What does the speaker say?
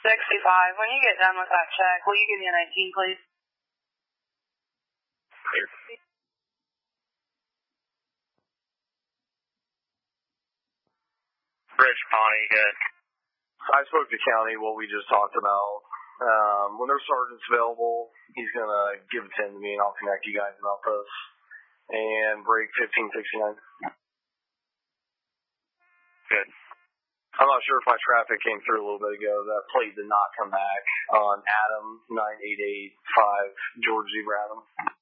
65. When you get done with that check, will you give me a 19, please? Rich Pawnee, good. I spoke to county, what we just talked about. When their sergeant's available, he's going to give it to me, and I'll connect you guys about this. And break 1569. Good. I'm not sure if my traffic came through a little bit ago. That plate did not come back on Adam 9885 George Zebra Adam.